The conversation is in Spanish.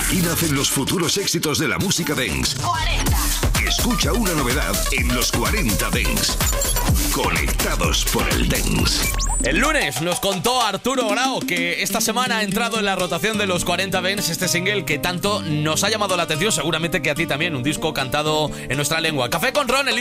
Aquí nacen los futuros éxitos de la música dance. 40. Escucha una novedad en los 40 Dance. Conectados por el dance. El lunes nos contó Arturo Grau que esta semana ha entrado en la rotación de los 40 Dance este single que tanto nos ha llamado la atención, seguramente que a ti también, un disco cantado en nuestra lengua. Café con Ron, el